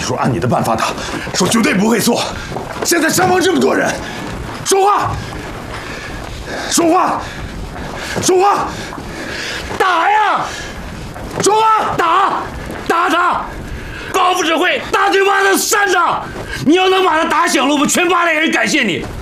说按你的办法打，说绝对不会错。现在伤亡这么多人，说话，说话，说话，打呀！说话，打他！高副指挥，大嘴巴子扇他！你要能把他打醒了，我们全巴连人感谢你。